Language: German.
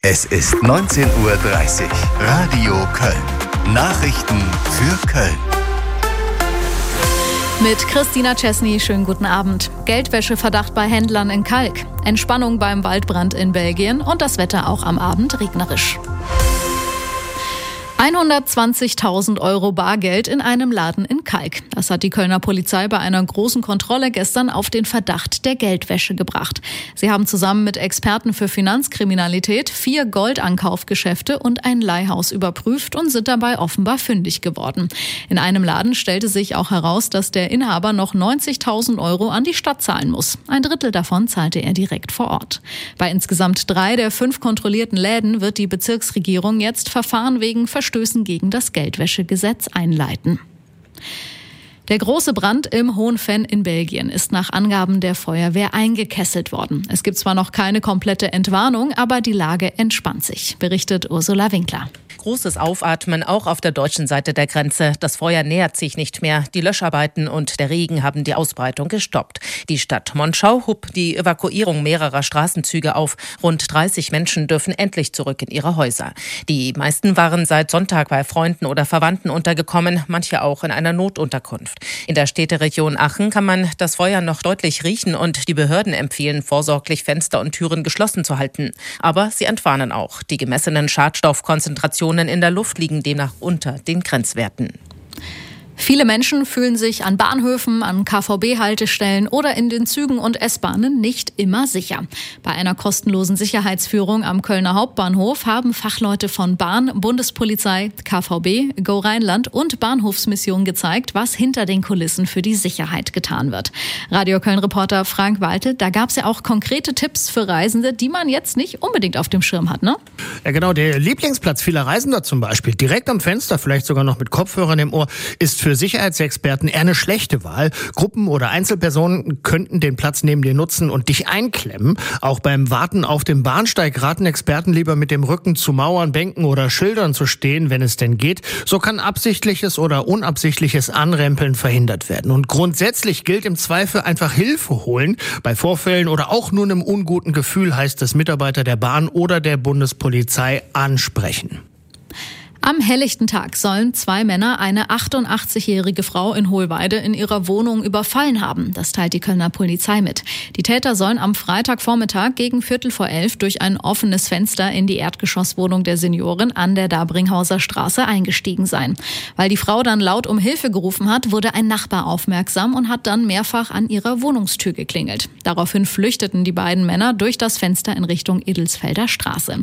Es ist 19:30 Uhr. Radio Köln. Nachrichten für Köln. Mit Christina Chesney, schönen guten Abend. Geldwäscheverdacht bei Händlern in Kalk. Entspannung beim Waldbrand in Belgien und das Wetter auch am Abend regnerisch. 120.000 € Bargeld in einem Laden in Kalk. Das hat die Kölner Polizei bei einer großen Kontrolle gestern auf den Verdacht der Geldwäsche gebracht. Sie haben zusammen mit Experten für Finanzkriminalität 4 Goldankaufgeschäfte und ein Leihhaus überprüft und sind dabei offenbar fündig geworden. In einem Laden stellte sich auch heraus, dass der Inhaber noch 90.000 € an die Stadt zahlen muss. Ein Drittel davon zahlte er direkt vor Ort. Bei insgesamt 3 der 5 kontrollierten Läden wird die Bezirksregierung jetzt Verfahren wegen Verstößen gegen das Geldwäschegesetz einleiten. Der große Brand im Hohenfenn in Belgien ist nach Angaben der Feuerwehr eingekesselt worden. Es gibt zwar noch keine komplette Entwarnung, aber die Lage entspannt sich, berichtet Ursula Winkler. Großes Aufatmen auch auf der deutschen Seite der Grenze. Das Feuer nähert sich nicht mehr. Die Löscharbeiten und der Regen haben die Ausbreitung gestoppt. Die Stadt Monschau hob die Evakuierung mehrerer Straßenzüge auf. Rund 30 Menschen dürfen endlich zurück in ihre Häuser. Die meisten waren seit Sonntag bei Freunden oder Verwandten untergekommen, manche auch in einer Notunterkunft. In der Städteregion Aachen kann man das Feuer noch deutlich riechen und die Behörden empfehlen, vorsorglich Fenster und Türen geschlossen zu halten. Aber sie entwarnen auch. Die gemessenen Schadstoffkonzentrationen in der Luft liegen demnach unter den Grenzwerten. Viele Menschen fühlen sich an Bahnhöfen, an KVB-Haltestellen oder in den Zügen und S-Bahnen nicht immer sicher. Bei einer kostenlosen Sicherheitsführung am Kölner Hauptbahnhof haben Fachleute von Bahn, Bundespolizei, KVB, Go Rheinland und Bahnhofsmission gezeigt, was hinter den Kulissen für die Sicherheit getan wird. Radio Köln-Reporter Frank Walte, da gab es ja auch konkrete Tipps für Reisende, die man jetzt nicht unbedingt auf dem Schirm hat, ne? Ja genau, der Lieblingsplatz vieler Reisender zum Beispiel, direkt am Fenster, vielleicht sogar noch mit Kopfhörern im Ohr, ist für Sicherheitsexperten eher eine schlechte Wahl. Gruppen oder Einzelpersonen könnten den Platz neben dir nutzen und dich einklemmen. Auch beim Warten auf dem Bahnsteig raten Experten lieber mit dem Rücken zu Mauern, Bänken oder Schildern zu stehen, wenn es denn geht. So kann absichtliches oder unabsichtliches Anrempeln verhindert werden. Und grundsätzlich gilt im Zweifel einfach Hilfe holen. Bei Vorfällen oder auch nur einem unguten Gefühl heißt es Mitarbeiter der Bahn oder der Bundespolizei ansprechen. Am helllichten Tag sollen 2 Männer eine 88-jährige Frau in Hohlweide in ihrer Wohnung überfallen haben. Das teilt die Kölner Polizei mit. Die Täter sollen am Freitagvormittag gegen 11:15 durch ein offenes Fenster in die Erdgeschosswohnung der Seniorin an der Dabringhauser Straße eingestiegen sein. Weil die Frau dann laut um Hilfe gerufen hat, wurde ein Nachbar aufmerksam und hat dann mehrfach an ihrer Wohnungstür geklingelt. Daraufhin flüchteten die beiden Männer durch das Fenster in Richtung Edelsfelder Straße.